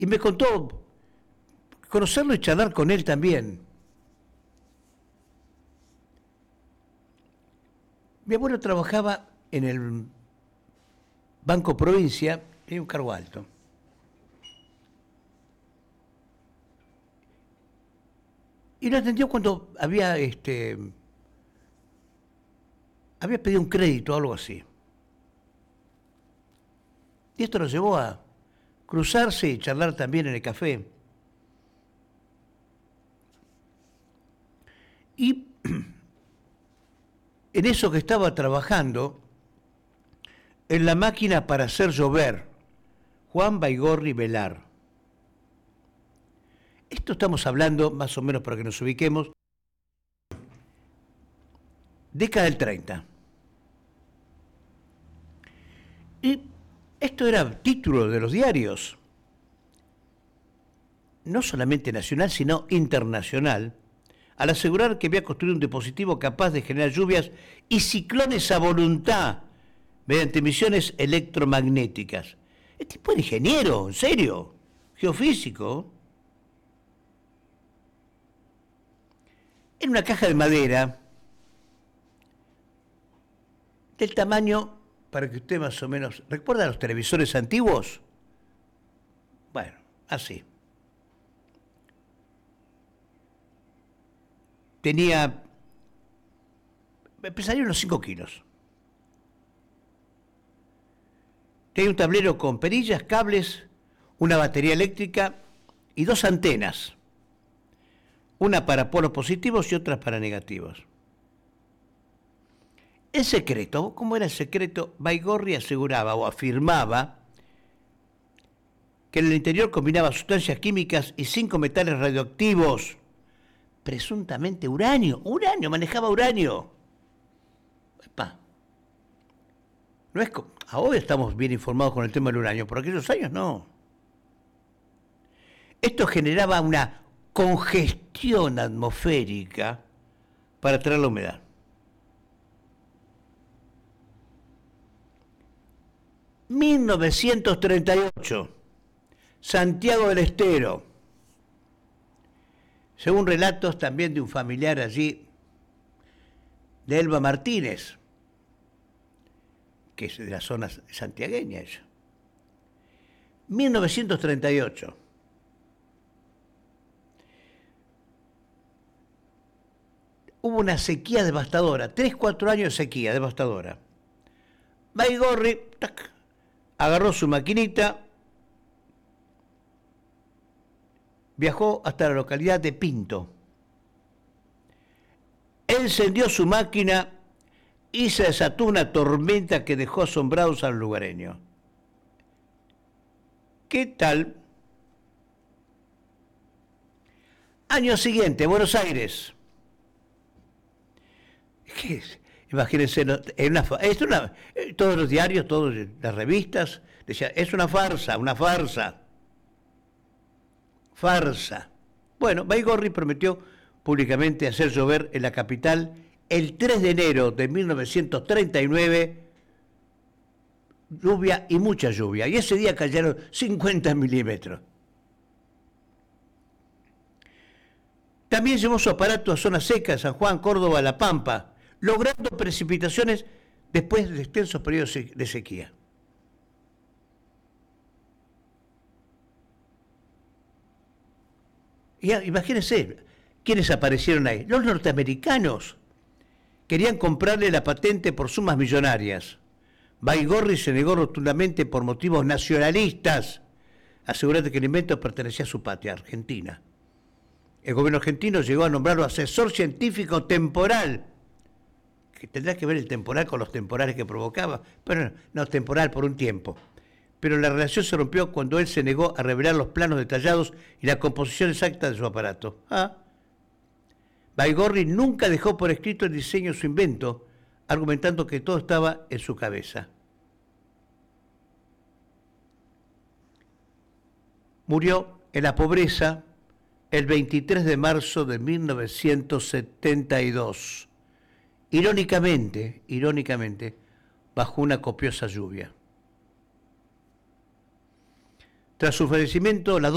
Y me contó conocerlo y charlar con él también. Mi abuelo trabajaba en el Banco Provincia, tenía un cargo alto. Y lo atendió cuando había pedido un crédito o algo así. Y esto lo llevó a cruzarse y charlar también en el café. Y en eso que estaba trabajando, en la máquina para hacer llover, Juan Baigorri Velar. Esto estamos hablando, más o menos para que nos ubiquemos, década del 30. Y esto era título de los diarios, no solamente nacional, sino internacional, al asegurar que había construido un dispositivo capaz de generar lluvias y ciclones a voluntad mediante emisiones electromagnéticas. El tipo era ingeniero, en serio, geofísico. En una caja de madera, del tamaño, para que usted más o menos... ¿Recuerda los televisores antiguos? Bueno, así. Pesaría unos 5 kilos. Tenía un tablero con perillas, cables, una batería eléctrica y 2 antenas. Una para polos positivos y otra para negativos. En secreto, ¿cómo era el secreto? Baigorri aseguraba o afirmaba que en el interior combinaba sustancias químicas y 5 metales radioactivos, presuntamente uranio, manejaba uranio. Epa. No es ahora estamos bien informados con el tema del uranio, por aquellos años no. Esto generaba una congestión atmosférica para atraer la humedad. ...1938... Santiago del Estero. Según relatos también de un familiar allí, de Elba Martínez, que es de la zona santiagueña ella. 1938. Hubo una sequía devastadora, 3-4 años de sequía devastadora. Baigorri agarró su maquinita, viajó hasta la localidad de Pinto, encendió su máquina y se desató una tormenta que dejó asombrados a los lugareños. ¿Qué tal? Año siguiente, Buenos Aires. ¿Qué es? Imagínense, todos los diarios, todas las revistas, decían, es una farsa. Bueno, Baigorri prometió públicamente hacer llover en la capital el 3 de enero de 1939, lluvia y mucha lluvia, y ese día cayeron 50 milímetros. También llevó su aparato a zonas secas, San Juan, Córdoba, La Pampa, logrando precipitaciones después de extensos periodos de sequía. Y imagínense, ¿quiénes aparecieron ahí? Los norteamericanos querían comprarle la patente por sumas millonarias. Baigorri se negó rotundamente por motivos nacionalistas, asegurando que el invento pertenecía a su patria, Argentina. El gobierno argentino llegó a nombrarlo asesor científico temporal, que tendrá que ver el temporal con los temporales que provocaba, pero no temporal por un tiempo. Pero la relación se rompió cuando él se negó a revelar los planos detallados y la composición exacta de su aparato. Baigorri nunca dejó por escrito el diseño de su invento, argumentando que todo estaba en su cabeza. Murió en la pobreza el 23 de marzo de 1972. Irónicamente, bajo una copiosa lluvia. Tras su fallecimiento, la